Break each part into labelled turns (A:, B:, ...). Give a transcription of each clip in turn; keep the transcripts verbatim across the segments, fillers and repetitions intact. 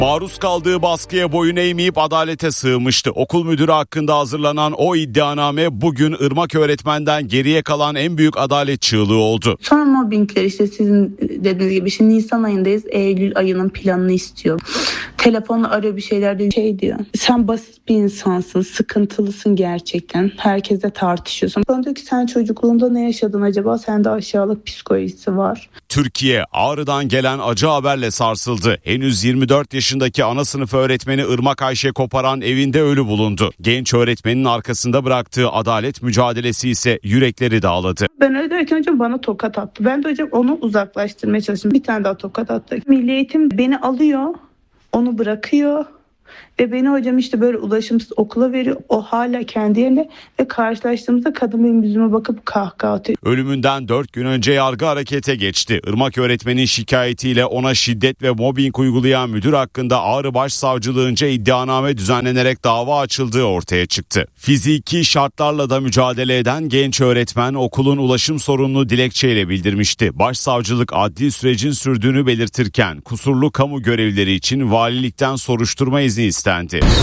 A: Maruz kaldığı baskıya boyun eğmeyip adalete sığınmıştı. Okul müdürü hakkında hazırlanan o iddianame bugün Irmak öğretmenden geriye kalan en büyük adalet çığlığı oldu.
B: Sonra mobbingler işte sizin dediğiniz gibi şimdi Nisan ayındayız. Eylül ayının planını istiyor. Telefonla arıyor bir şeyler diyor. Şey diyor. Sen basit bir insansın. Sıkıntılısın gerçekten. Herkesle tartışıyorsun. Sonra diyor ki sen çocukluğunda ne yaşadın acaba? Sende aşağılık psikolojisi var.
A: Türkiye Ağrı'dan gelen acı haberle sarsıldı. Henüz yirmi dört yaşındaki ana sınıf öğretmeni Irmak Ayşe Koparan evinde ölü bulundu. Genç öğretmenin arkasında bıraktığı adalet mücadelesi ise yürekleri dağladı.
B: Ben öyle derken hocam bana tokat attı. Ben de hocam onu uzaklaştırmaya çalıştım. Bir tane daha tokat attı. Milli Eğitim beni alıyor, onu bırakıyor. Ve beni hocam işte böyle ulaşımsız okula veriyor. O hala kendi yerine ve karşılaştığımızda kadın benim yüzüme bakıp kahkaha atıyor.
A: Ölümünden dört gün önce yargı harekete geçti. Irmak öğretmenin şikayetiyle ona şiddet ve mobbing uygulayan müdür hakkında Ağrı Başsavcılığınca iddianame düzenlenerek dava açıldığı ortaya çıktı. Fiziki şartlarla da mücadele eden genç öğretmen okulun ulaşım sorununu dilekçeyle bildirmişti. Başsavcılık adli sürecin sürdüğünü belirtirken kusurlu kamu görevlileri için valilikten soruşturma izni istendi.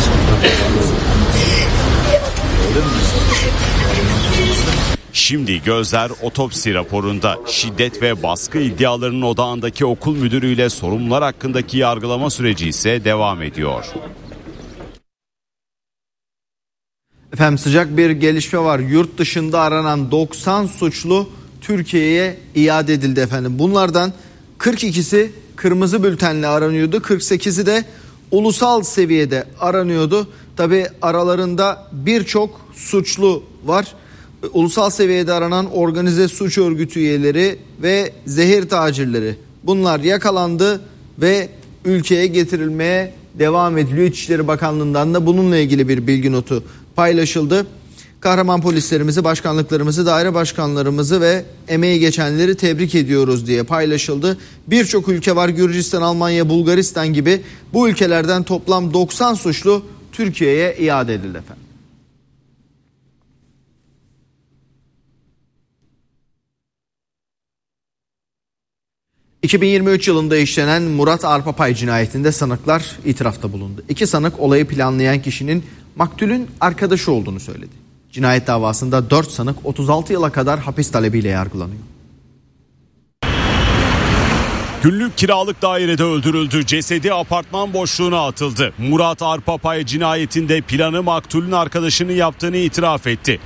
A: Şimdi gözler otopsi raporunda. Şiddet ve baskı iddialarının odağındaki okul müdürüyle sorumlular hakkındaki yargılama süreci ise devam ediyor.
C: Efendim sıcak bir gelişme var. Yurt dışında aranan doksan suçlu Türkiye'ye iade edildi efendim. Bunlardan kırk ikisi kırmızı bültenle aranıyordu. kırk sekizi de ulusal seviyede aranıyordu. Tabi aralarında birçok suçlu var. Ulusal seviyede aranan organize suç örgütü üyeleri ve zehir tacirleri. Bunlar yakalandı ve ülkeye getirilmeye devam ediliyor. İçişleri Bakanlığı'ndan da bununla ilgili bir bilgi notu paylaşıldı. Kahraman polislerimizi, başkanlıklarımızı, daire başkanlarımızı ve emeği geçenleri tebrik ediyoruz diye paylaşıldı. Birçok ülke var, Gürcistan, Almanya, Bulgaristan gibi. Bu ülkelerden toplam doksan suçlu Türkiye'ye iade edildi efendim. iki bin yirmi üç yılında işlenen Murat Arpapay cinayetinde sanıklar itirafta bulundu. İki sanık olayı planlayan kişinin maktulün arkadaşı olduğunu söyledi. Cinayet davasında dört sanık otuz altı yıla kadar hapis talebiyle yargılanıyor.
A: Günlük kiralık dairede öldürüldü. Cesedi apartman boşluğuna atıldı. Murat Arpapay cinayetinde planı maktulün arkadaşının yaptığını itiraf etti.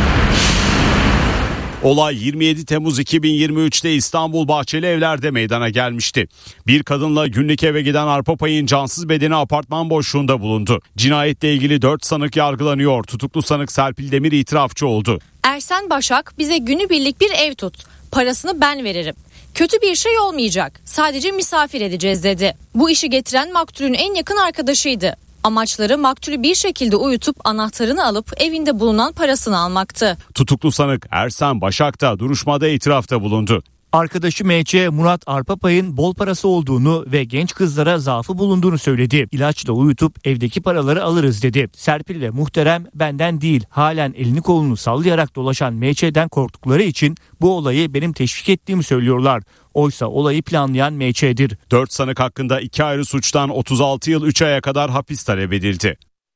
A: Olay yirmi yedi Temmuz iki bin yirmi üçte İstanbul Bahçeli Evler'de meydana gelmişti. Bir kadınla günlük eve giden Arpapay'ın cansız bedeni apartman boşluğunda bulundu. Cinayetle ilgili dört sanık yargılanıyor. Tutuklu sanık Serpil Demir itirafçı oldu.
D: Ersen Başak bize günübirlik bir ev tut. Parasını ben veririm. Kötü bir şey olmayacak. Sadece misafir edeceğiz dedi. Bu işi getiren maktulün en yakın arkadaşıydı. Amaçları maktulü bir şekilde uyutup anahtarını alıp evinde bulunan parasını almaktı.
A: Tutuklu sanık Ersen Başak da duruşmada itirafta bulundu.
E: Arkadaşı M Ç Murat Arpapay'ın bol parası olduğunu ve genç kızlara zaafı bulunduğunu söyledi. İlaçla uyutup evdeki paraları alırız dedi. Serpil ve Muhterem benden değil, halen elini kolunu sallayarak dolaşan M Ç'den korktukları için bu olayı benim teşvik ettiğimi söylüyorlar. Oysa olayı planlayan M Ç'dir.
A: Dört sanık hakkında iki ayrı suçtan otuz altı yıl üç aya kadar hapis talep edildi.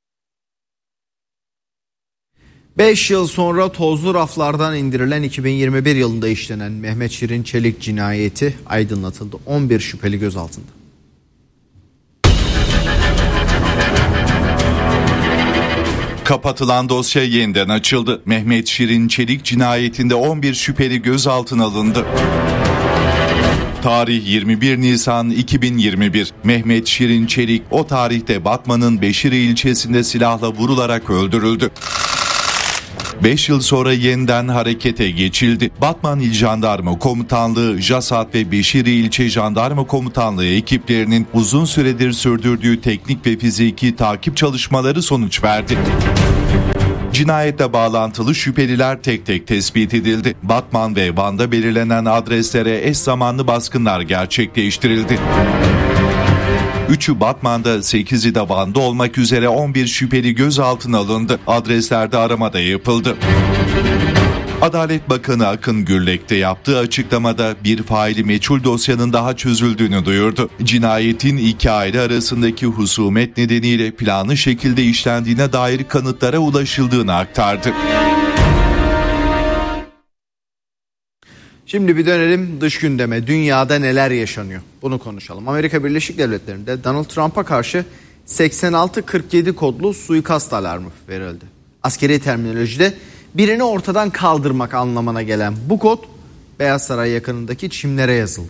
C: beş yıl sonra tozlu raflardan indirilen iki bin yirmi bir yılında işlenen Mehmet Şirin Çelik cinayeti aydınlatıldı. on bir şüpheli gözaltında.
F: Kapatılan dosya yeniden açıldı. Mehmet Şirin Çelik cinayetinde on bir şüpheli gözaltına alındı. Tarih yirmi bir Nisan iki bin yirmi bir. Mehmet Şirin Çelik o tarihte Batman'ın Beşiri ilçesinde silahla vurularak öldürüldü. beş yıl sonra yeniden harekete geçildi. Batman İl Jandarma Komutanlığı, JASAT ve Beşiri İlçe Jandarma Komutanlığı ekiplerinin uzun süredir sürdürdüğü teknik ve fiziki takip çalışmaları sonuç verdi. Cinayetle bağlantılı şüpheliler tek tek tespit edildi. Batman ve Van'da belirlenen adreslere eş zamanlı baskınlar gerçekleştirildi. üçü Batman'da, sekizi de Van'da olmak üzere on bir şüpheli gözaltına alındı. Adreslerde arama da yapıldı. Adalet Bakanı Akın Gürlek de yaptığı açıklamada bir faili meçhul dosyanın daha çözüldüğünü duyurdu. Cinayetin iki aile arasındaki husumet nedeniyle planlı şekilde işlendiğine dair kanıtlara ulaşıldığını aktardı.
C: Şimdi bir dönelim dış gündeme. Dünyada neler yaşanıyor? Bunu konuşalım. Amerika Birleşik Devletleri'nde Donald Trump'a karşı seksen altı kırk yedi kodlu suikast alarmı verildi. Askeri terminolojide birini ortadan kaldırmak anlamına gelen bu kod Beyaz Saray yakınındaki çimlere yazıldı.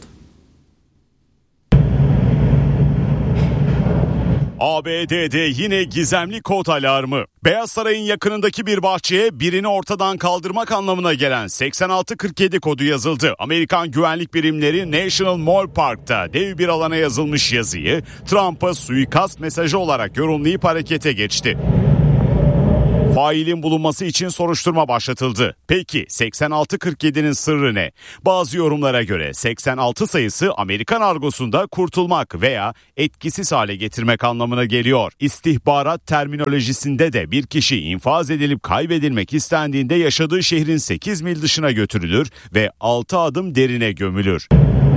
A: A B D'de yine gizemli kod alarmı. Beyaz Saray'ın yakınındaki bir bahçeye birini ortadan kaldırmak anlamına gelen seksen altı kırk yedi kodu yazıldı. Amerikan güvenlik birimleri National Mall Park'ta dev bir alana yazılmış yazıyı Trump'a suikast mesajı olarak yorumlayıp harekete geçti. Failin bulunması için soruşturma başlatıldı. Peki seksen altı kırk yedinin sırrı ne? Bazı yorumlara göre seksen altı sayısı Amerikan argosunda kurtulmak veya etkisiz hale getirmek anlamına geliyor. İstihbarat terminolojisinde de bir kişi infaz edilip kaybedilmek istendiğinde yaşadığı şehrin sekiz mil dışına götürülür ve altı adım derine gömülür.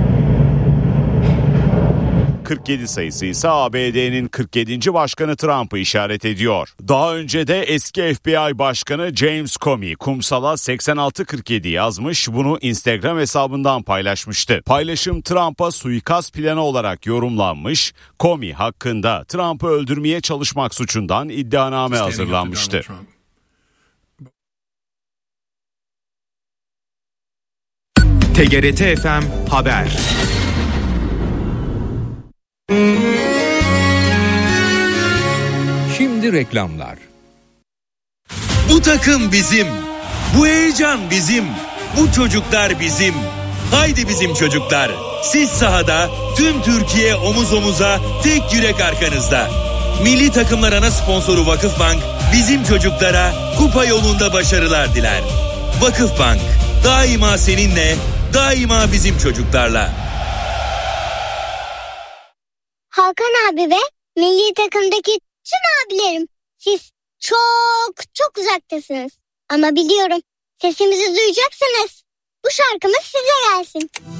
A: kırk yedi sayısı ise A B D'nin kırk yedinci başkanı Trump'ı işaret ediyor. Daha önce de eski F B I başkanı James Comey kumsala seksen altı kırk yedi yazmış, bunu Instagram hesabından paylaşmıştı. Paylaşım Trump'a suikast planı olarak yorumlanmış. Comey hakkında Trump'ı öldürmeye çalışmak suçundan iddianame hazırlanmıştı.
G: T G R T F M Haber.
H: Şimdi reklamlar.
I: Bu takım bizim. Bu heyecan bizim. Bu çocuklar bizim. Haydi bizim çocuklar. Siz sahada, tüm Türkiye omuz omuza, tek yürek arkanızda. Milli takımlar ana sponsoru Vakıfbank bizim çocuklara kupa yolunda başarılar diler. Vakıfbank daima seninle, daima bizim çocuklarla.
J: Hakan abi ve milli takımdaki tüm abilerim, siz çok çok uzaktasınız. Ama biliyorum, sesimizi duyacaksınız. Bu şarkımız size gelsin.